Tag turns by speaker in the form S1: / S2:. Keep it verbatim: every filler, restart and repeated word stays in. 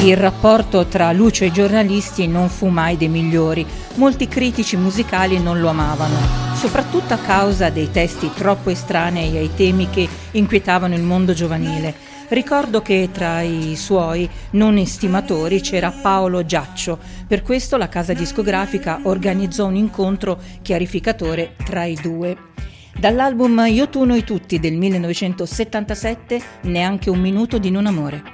S1: Il rapporto tra Lucio e i giornalisti non fu mai dei migliori. Molti critici musicali non lo amavano, soprattutto a causa dei testi troppo estranei ai temi che inquietavano il mondo giovanile. Ricordo che tra i suoi non estimatori c'era Paolo Giaccio. Per questo la casa discografica organizzò un incontro chiarificatore tra i due. Dall'album Io tu noi tutti del millenovecentosettantasette, Neanche un minuto di non amore.